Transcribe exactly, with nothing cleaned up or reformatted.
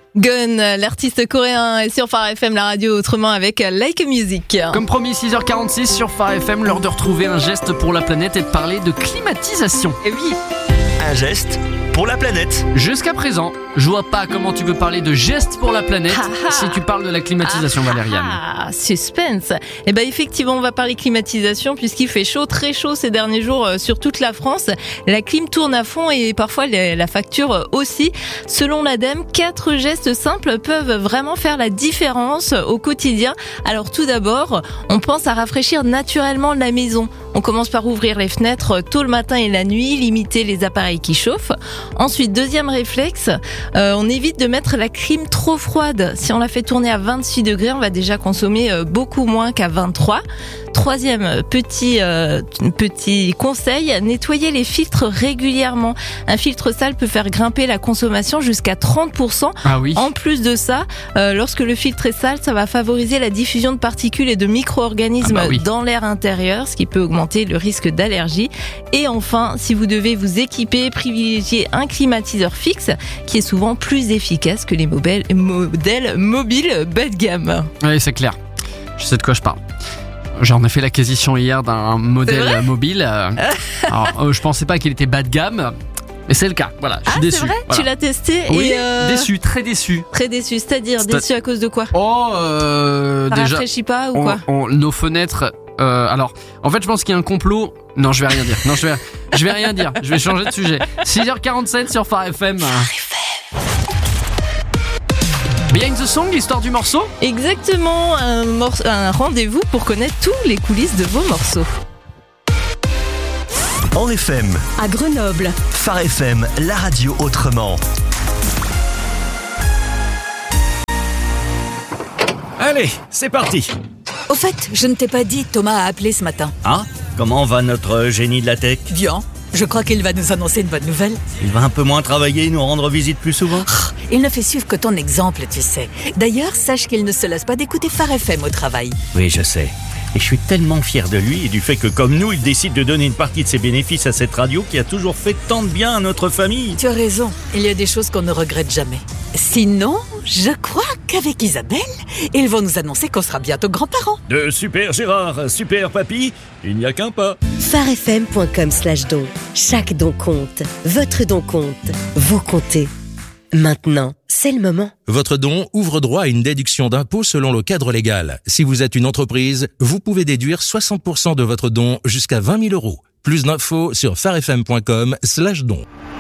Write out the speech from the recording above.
Gun, l'artiste coréen, est sur Phare F M, la radio autrement avec Like Music. Comme promis, six heures quarante-six sur Phare F M, l'heure de retrouver un geste pour la planète et de parler de climatisation. Et oui. Un geste pour la planète. Jusqu'à présent, je vois pas comment tu peux parler de geste pour la planète Ah, ah. si tu parles de la climatisation, Ah, Valériane. Ah, suspense. Eh ben effectivement, on va parler climatisation puisqu'il fait chaud, très chaud ces derniers jours euh, sur toute la France. La clim tourne à fond et parfois la la facture euh, aussi. Selon l'ADEME, quatre gestes simples peuvent vraiment faire la différence au quotidien. Alors tout d'abord, on pense à rafraîchir naturellement la maison. On commence par ouvrir les fenêtres tôt le matin et la nuit, limiter les appareils qui chauffent. Ensuite, deuxième réflexe, euh, on évite de mettre la clim trop froide. Si on la fait tourner à vingt-six degrés, on va déjà consommer euh, beaucoup moins qu'à vingt-trois. Troisième petit euh, petit conseil, nettoyer les filtres régulièrement. Un filtre sale peut faire grimper la consommation jusqu'à trente pour cent. Ah oui. En plus de ça, euh, lorsque le filtre est sale, ça va favoriser la diffusion de particules et de micro-organismes Ah bah oui. dans l'air intérieur, ce qui peut augmenter le risque d'allergie. Et enfin, si vous devez vous équiper, privilégiez un climatiseur fixe qui est souvent plus efficace que les modèles, modèles mobiles bas de gamme. Oui, c'est clair. Je sais de quoi je parle. J'en ai fait l'acquisition hier d'un modèle vrai mobile. euh, Alors, euh, je pensais pas qu'il était bas de gamme, mais c'est le cas. Voilà, je suis Ah, déçu. c'est vrai Voilà. Tu l'as testé Oui, et euh, déçu, très déçu. Très déçu, c'est-à-dire C'est- déçu à cause de quoi? Oh, euh, Ça déjà, rafraîchit pas ou on- quoi? on- nos fenêtres. Euh, alors, en fait, je pense qu'il y a un complot. Non, je vais rien dire. Non, je vais, je vais rien dire. Je vais changer de sujet. six heures quarante-sept sur Phare F M. Behind the Song, l'histoire du morceau. Exactement, un, morce- un rendez-vous pour connaître tous les coulisses de vos morceaux. En F M, À Grenoble, Phare F M, la radio autrement. Allez, c'est parti. au fait, je ne t'ai pas dit, Thomas a appelé ce matin. Ah, comment va notre génie de la tech? Bien, je crois qu'il va nous annoncer une bonne nouvelle. Il va un peu moins travailler et nous rendre visite plus souvent? Il ne fait suivre que ton exemple, tu sais. D'ailleurs, sache qu'il ne se lasse pas d'écouter Phare F M au travail. Oui, je sais. Et je suis tellement fier de lui et du fait que, comme nous, il décide de donner une partie de ses bénéfices à cette radio qui a toujours fait tant de bien à notre famille. Tu as raison, il y a des choses qu'on ne regrette jamais. Sinon, je crois qu'avec Isabelle, ils vont nous annoncer qu'on sera bientôt grands-parents. De super Gérard à super papy, il n'y a qu'un pas. pharefm point com slash don. Chaque don compte. Votre don compte. Vous comptez. Maintenant, c'est le moment. Votre don ouvre droit à une déduction d'impôt selon le cadre légal. Si vous êtes une entreprise, vous pouvez déduire soixante pour cent de votre don jusqu'à vingt mille euros. Plus d'infos sur pharefm point com slash don.